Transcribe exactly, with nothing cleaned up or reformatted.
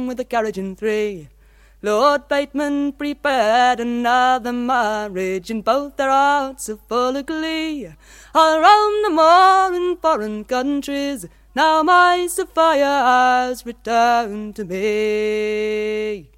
along with the carriage and three. Lord Bateman prepared another marriage, and both their hearts are full of glee. All round the moor in foreign countries, now my Sophia has returned to me.